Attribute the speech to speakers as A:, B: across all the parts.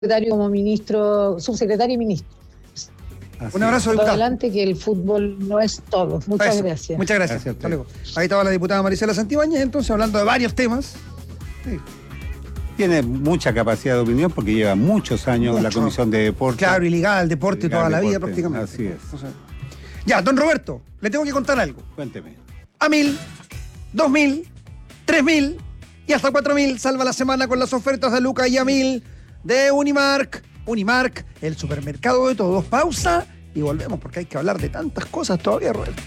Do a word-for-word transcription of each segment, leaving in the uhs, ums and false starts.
A: secretario como ministro, subsecretario y ministro.
B: Así un abrazo,
A: diputado. Adelante, que el fútbol no es todo. Muchas
B: Eso.
A: gracias.
B: Muchas gracias. gracias luego. Ahí estaba la diputada Maricela Santibáñez, entonces, hablando de varios temas.
C: Sí. Tiene mucha capacidad de opinión porque lleva muchos años en la Comisión de Deporte.
B: Claro, y ligada al deporte toda la vida prácticamente.
C: Así es.
B: O sea, ya, don Roberto, le tengo que contar algo.
C: Cuénteme.
B: A mil, dos mil, tres mil y hasta cuatro mil salva la semana con las ofertas de Luca y a mil de Unimark. Unimark, el supermercado de todos. Pausa y volvemos porque hay que hablar de tantas cosas todavía, Roberto.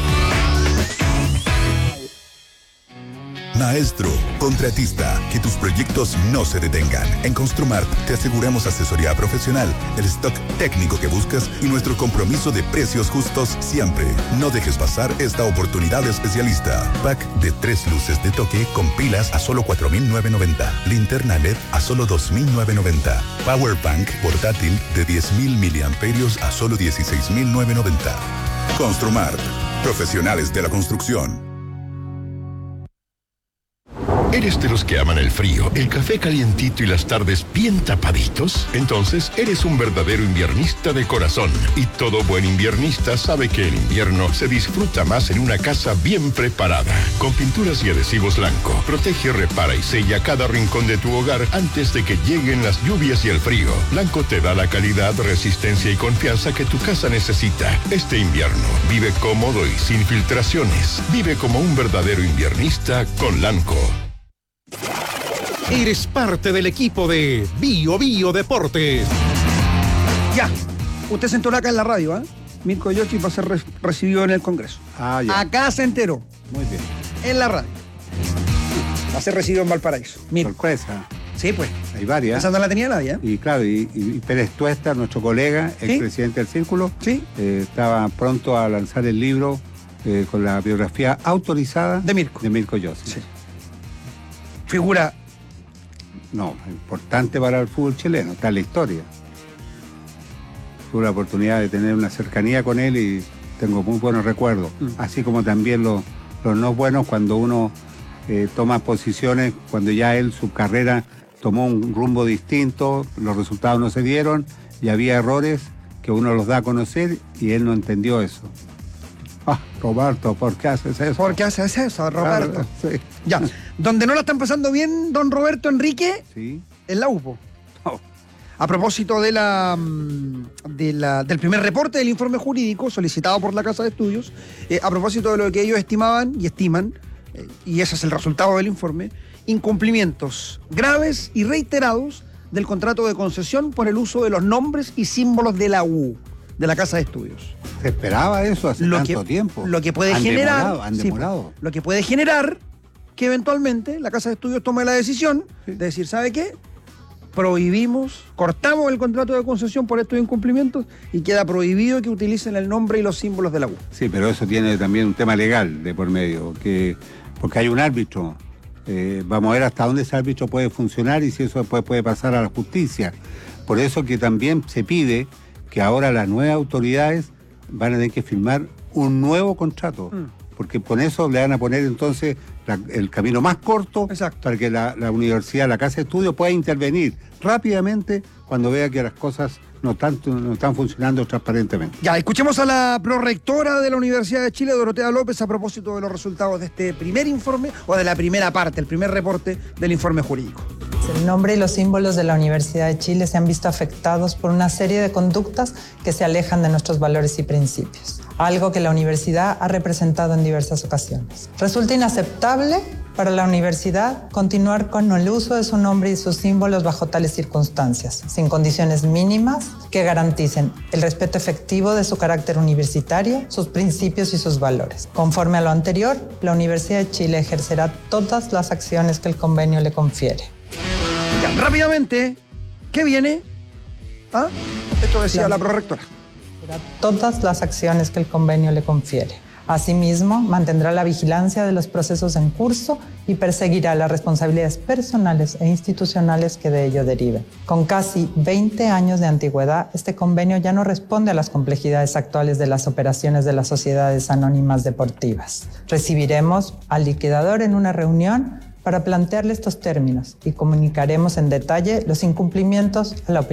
D: Maestro, contratista, que tus proyectos no se detengan. En Construmart te aseguramos asesoría profesional, el stock técnico que buscas y nuestro compromiso de precios justos siempre. No dejes pasar esta oportunidad especialista. Pack de tres luces de toque con pilas a solo cuatro mil novecientos noventa. Linterna L E D a solo dos mil novecientos noventa. Power Bank portátil de diez mil miliamperios a solo dieciséis mil novecientos noventa. Construmart, profesionales de la construcción.
E: ¿Eres de los que aman el frío, el café calientito y las tardes bien tapaditos? Entonces, eres un verdadero inviernista de corazón. Y todo buen inviernista sabe que el invierno se disfruta más en una casa bien preparada. Con pinturas y adhesivos Lanco, protege, repara y sella cada rincón de tu hogar antes de que lleguen las lluvias y el frío. Lanco te da la calidad, resistencia y confianza que tu casa necesita. Este invierno, vive cómodo y sin filtraciones. Vive como un verdadero inviernista con Lanco.
F: Eres parte del equipo de Bio Bio Deportes.
B: Ya, usted se enteró acá en la radio, ¿eh? Mirko Jokic va a ser re- recibido en el Congreso.
C: Ah, ya.
B: Acá se enteró.
C: Muy bien.
B: En la radio. Va a ser recibido en Valparaíso. Mirko.
C: Sorpresa.
B: Sí, pues.
C: Hay varias.
B: Esa no la tenía nadie, ¿eh?
C: Y claro, y, y Pérez Tuesta, nuestro colega,
B: ¿Sí?
C: expresidente del Círculo,
B: Sí.
C: eh, estaba pronto a lanzar el libro eh, con la biografía autorizada
B: De Mirko.
C: De Mirko Jokic.
B: Sí. Figura.
C: No, importante para el fútbol chileno, está en la historia. Tuve la oportunidad de tener una cercanía con él y tengo muy buenos recuerdos. Mm. Así como también los, los no buenos cuando uno eh, toma posiciones, cuando ya él, su carrera tomó un rumbo distinto, los resultados no se dieron y había errores que uno los da a conocer y él no entendió eso. Ah, Roberto, ¿por qué haces eso?
B: ¿Por qué haces eso, Roberto?
C: Claro, sí.
B: Ya. Donde no la están pasando bien, don Roberto Enrique,
C: Sí.
B: en la U P O. Oh. A propósito de la, de la, del primer reporte del informe jurídico solicitado por la Casa de Estudios, eh, a propósito de lo que ellos estimaban y estiman, eh, y ese es el resultado del informe, incumplimientos graves y reiterados del contrato de concesión por el uso de los nombres y símbolos de la U, de la Casa de Estudios.
C: Se esperaba eso hace
B: Lo
C: tanto
B: que,
C: tiempo.
B: Lo que puede
C: han
B: generar.
C: Demorado, han
B: sí,
C: demorado.
B: lo que puede generar que eventualmente la Casa de Estudios tome la decisión
C: Sí.
B: de decir, ¿sabe qué? Prohibimos, cortamos el contrato de concesión por estos incumplimientos y queda prohibido que utilicen el nombre y los símbolos de la U.
C: Sí, pero eso tiene también un tema legal de por medio, que, porque hay un árbitro. Eh, vamos a ver hasta dónde ese árbitro puede funcionar y si eso después puede pasar a la justicia. Por eso que también se pide que ahora las nuevas autoridades van a tener que firmar un nuevo contrato, mm. porque con eso le van a poner entonces la, el camino más corto.
B: Exacto.
C: Para que la, la universidad, la Casa de Estudios pueda intervenir rápidamente cuando vea que las cosas no están, no están funcionando transparentemente.
B: Ya, escuchemos a la prorectora de la Universidad de Chile, Dorotea López, a propósito de los resultados de este primer informe o de la primera parte, el primer reporte del informe jurídico.
G: El nombre y los símbolos de la Universidad de Chile se han visto afectados por una serie de conductas que se alejan de nuestros valores y principios, algo que la universidad ha representado en diversas ocasiones. Resulta inaceptable para la universidad continuar con el uso de su nombre y sus símbolos bajo tales circunstancias, sin condiciones mínimas que garanticen el respeto efectivo de su carácter universitario, sus principios y sus valores. Conforme a lo anterior, la Universidad de Chile ejercerá todas las acciones que el convenio le confiere.
B: Ya, rápidamente, ¿qué viene? ¿Ah? Esto decía la, la prorectora.
G: Todas las acciones que el convenio le confiere. Asimismo, mantendrá la vigilancia de los procesos en curso y perseguirá las responsabilidades personales e institucionales que de ello deriven. Con casi veinte años de antigüedad, este convenio ya no responde a las complejidades actuales de las operaciones de las sociedades anónimas deportivas. Recibiremos al liquidador en una reunión para plantearle estos términos y comunicaremos en detalle los incumplimientos a la opinión